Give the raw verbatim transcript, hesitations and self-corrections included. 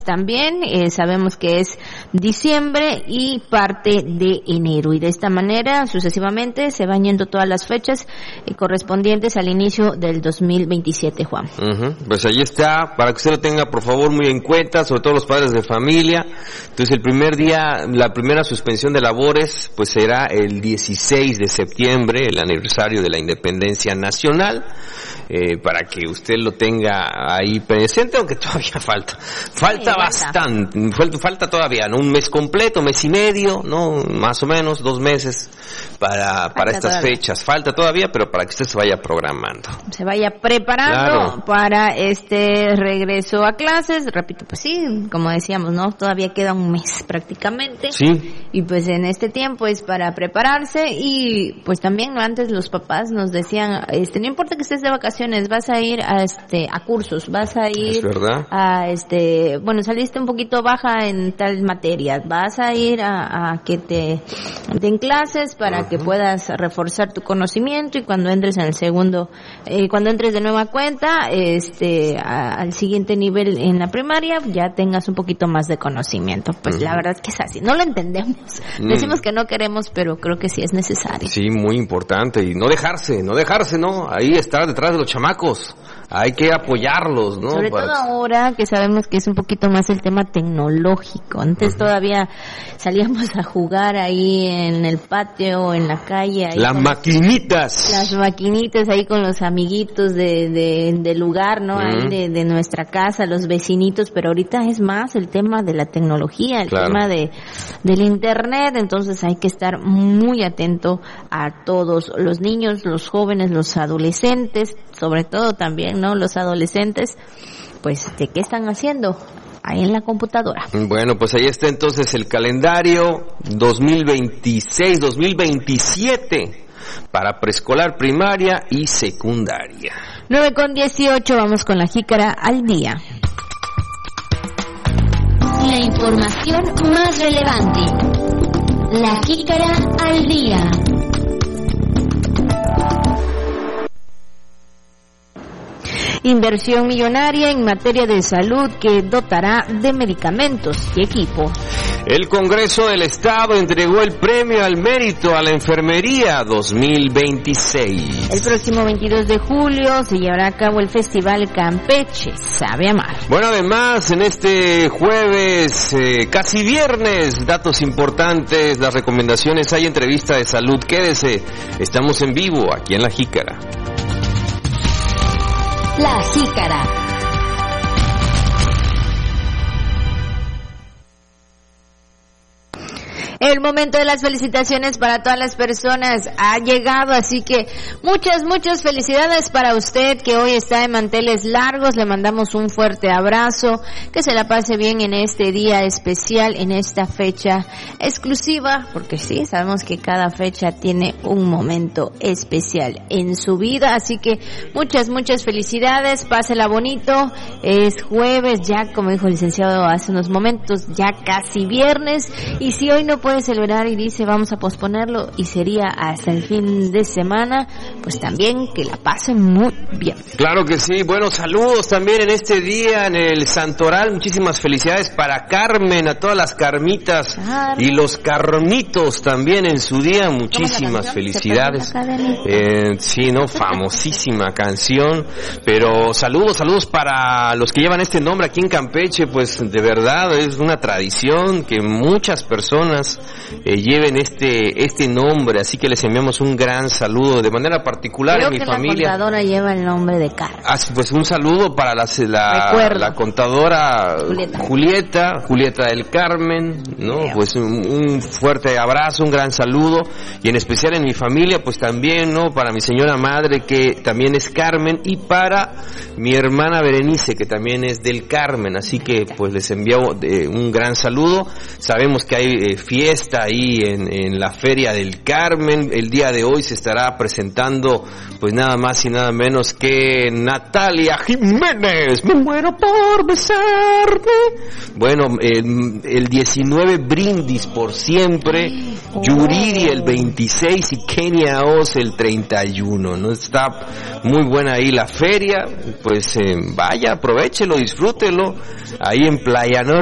También eh, sabemos que es diciembre y parte de enero, y de esta manera sucesivamente se van yendo todas las fechas eh, correspondientes al inicio del dos mil veintisiete, Juan. Uh-huh. Pues ahí está, para que usted lo tenga por favor muy en cuenta, sobre todo los padres de familia. Entonces el primer día, la primera suspensión de labores, pues será el dieciséis de septiembre, el aniversario de la independencia nacional, eh, para que usted lo tenga ahí presente, aunque todavía falta. Falta bastante, falta, falta todavía, ¿no? Un mes completo, mes y medio, ¿no? Más o menos, dos meses para, para estas todavía. fechas. Falta todavía, pero para que usted se vaya programando. Se vaya preparando claro. para este regreso a clases. Repito, pues sí, como decíamos, ¿no? Todavía queda un mes prácticamente. Sí. Y pues en este tiempo es para prepararse y pues también, ¿no? Antes los papás nos decían, este, no importa que estés de vacaciones, vas a ir a este, a cursos, vas a ir ¿Es verdad? a este, bueno, saliste un poquito baja en tal materia, vas a ir a, a que te den clases para uh-huh. que puedas reforzar tu conocimiento y cuando entres en el segundo, eh, cuando entres de nueva cuenta, este, a, al siguiente nivel en la primaria, ya tengas un poquito más de conocimiento. Pues uh-huh. la verdad es que es así, no lo entendemos, uh-huh. decimos que no queremos, pero creo que sí es necesario. Sí, muy importante, y no dejarse, no dejarse, ¿no? Ahí estar detrás de los chamacos, hay que apoyarlos, ¿no? Sobre para... todo ahora que sabemos que es un poquito más el tema tecnológico. Antes uh-huh. todavía salíamos a jugar ahí en el patio, en la calle. Ahí las maquinitas. Las maquinitas ahí con los amiguitos de, de, del lugar, ¿no? Uh-huh. Ahí de, de nuestra casa, los vecinitos, pero ahorita es más el tema de la tecnología, el claro. tema de del internet, entonces hay que estar muy atento a todos los niños, los jóvenes, los adolescentes, sobre todo también, ¿no? Los adolescentes, pues, ¿de qué están haciendo? Ahí en la computadora. Bueno, pues ahí está entonces el calendario dos mil veintiséis dos mil veintisiete para preescolar, primaria y secundaria. nueve con dieciocho, vamos con la jícara al día. La información más relevante. La jícara al día. Inversión millonaria en materia de salud que dotará de medicamentos y equipo. El Congreso del Estado entregó el premio al mérito a la enfermería dos mil veintiséis. El próximo veintidós de julio se llevará a cabo el Festival Campeche Sabe Amar. Bueno, además, en este jueves, eh, casi viernes, datos importantes, las recomendaciones, hay entrevista de salud. Quédese, estamos en vivo aquí en La Jícara. La Jícara. El momento de las felicitaciones para todas las personas ha llegado, así que muchas, muchas felicidades para usted que hoy está de manteles largos. Le mandamos un fuerte abrazo, que se la pase bien en este día especial, en esta fecha exclusiva, porque sí, sabemos que cada fecha tiene un momento especial en su vida, así que muchas, muchas felicidades, pásela bonito. Es jueves, ya como dijo el licenciado hace unos momentos, ya casi viernes, y si hoy no puede celebrar y dice vamos a posponerlo y sería hasta el fin de semana, pues también que la pasen muy bien. Claro que sí. Bueno, saludos también en este día en el Santoral, muchísimas felicidades para Carmen, a todas las Carmitas claro. y los Carmitos también en su día, muchísimas felicidades. Eh, sí, no, famosísima canción, pero saludos, saludos para los que llevan este nombre aquí en Campeche, pues de verdad es una tradición que muchas personas Eh, lleven este este nombre, así que les enviamos un gran saludo de manera particular. Creo en mi que familia. La contadora lleva el nombre de Carmen. Ah, pues un saludo para la la, la contadora Julieta. Julieta, Julieta del Carmen, ¿no? Creo. Pues un, un fuerte abrazo, un gran saludo, y en especial en mi familia, pues también, ¿no? Para mi señora madre, que también es Carmen, y para mi hermana Berenice, que también es del Carmen, así que pues les envío eh, un gran saludo. Sabemos que hay eh, fiestas fiesta ahí en, en la Feria del Carmen. El día de hoy se estará presentando pues nada más y nada menos que Natalia Jiménez. Me muero por besarte. Bueno, el, el diecinueve Brindis por siempre, oh. Yuriri el veintiséis y Kenia Oz el treinta y uno. No está muy buena ahí la feria, pues eh, vaya, aprovéchelo, disfrútelo ahí en Playa Norte.